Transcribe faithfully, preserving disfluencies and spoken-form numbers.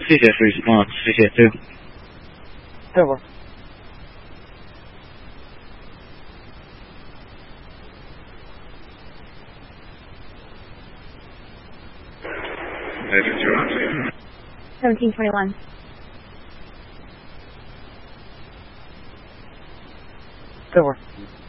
谢谢 response， 谢谢，对。 待会儿。 seventeen twenty-one. Over.